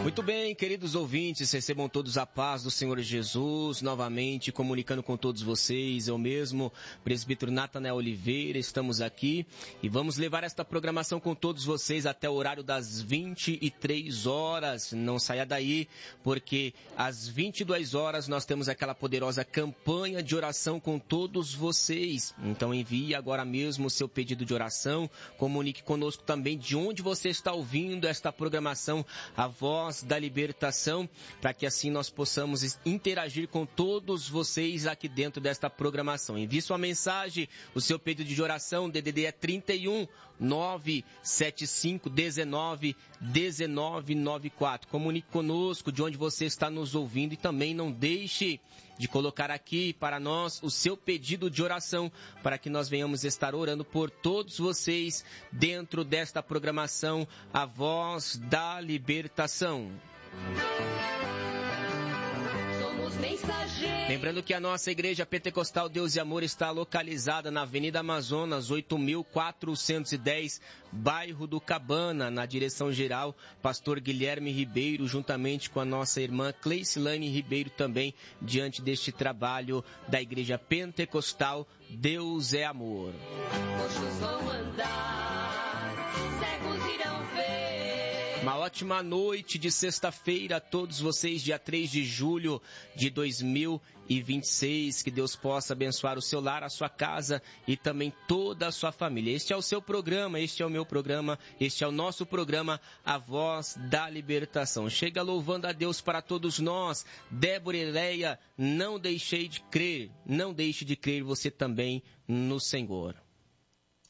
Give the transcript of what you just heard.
Muito bem, queridos ouvintes, recebam todos a paz do Senhor Jesus, novamente comunicando com todos vocês, eu mesmo, presbítero Natanael Oliveira, estamos aqui e vamos levar esta programação com todos vocês até o horário das 23 horas, não saia daí, porque às 22 horas nós temos aquela poderosa campanha de oração com todos vocês, então envie agora mesmo o seu pedido de oração, comunique conosco também de onde você está ouvindo esta programação, a voz da libertação, para que assim nós possamos interagir com todos vocês aqui dentro desta programação. Envie sua mensagem, o seu pedido de oração, DDD é 31 975 19 1994. Comunique conosco de onde você está nos ouvindo e também não deixe de colocar aqui para nós o seu pedido de oração, para que nós venhamos estar orando por todos vocês dentro desta programação, a voz da libertação. Lembrando que a nossa Igreja Pentecostal Deus e Amor está localizada na Avenida Amazonas, 8.410, bairro do Cabana, na direção geral, Pastor Guilherme Ribeiro, juntamente com a nossa irmã Cleicilane Ribeiro também, diante deste trabalho da Igreja Pentecostal Deus é Amor. Coxos vão andar, cegos irão ver. Uma ótima noite de sexta-feira a todos vocês, dia 3 de julho de 2026. Que Deus possa abençoar o seu lar, a sua casa e também toda a sua família. Este é o seu programa, este é o meu programa, este é o nosso programa, A Voz da Libertação. Chega louvando a Deus para todos nós. Débora e Leia, não deixei de crer, não deixe de crer você também no Senhor.